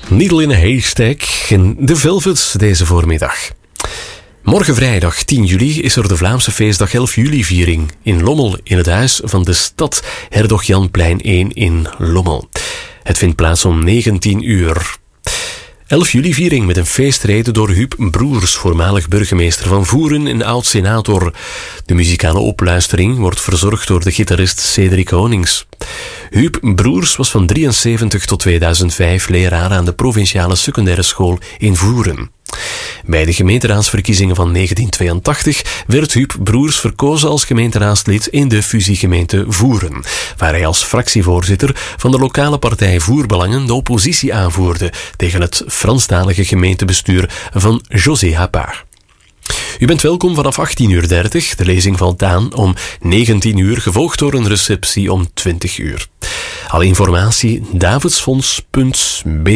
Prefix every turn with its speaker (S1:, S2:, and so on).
S1: Needle in a haystack en de Velvets deze voormiddag. Morgen vrijdag 10 juli is er de Vlaamse feestdag 11 juli-viering in Lommel in het Huis van de Stad, Hertog Janplein 1 in Lommel. Het vindt plaats om 19 uur. 11 juli-viering met een feestreden door Huub Broers, voormalig burgemeester van Voeren en oud-senator. De muzikale opluistering wordt verzorgd door de gitarist Cedric Honings. Huub Broers was van 73 tot 2005 leraar aan de provinciale secundaire school in Voeren. Bij de gemeenteraadsverkiezingen van 1982 werd Huub Broers verkozen als gemeenteraadslid in de fusiegemeente Voeren, waar hij als fractievoorzitter van de lokale partij Voerbelangen de oppositie aanvoerde tegen het Franstalige gemeentebestuur van José Hapard. U bent welkom vanaf 18:30 uur. De lezing valt aan om 19 uur, gevolgd door een receptie om 20 uur. Alle informatie davidsfonds.be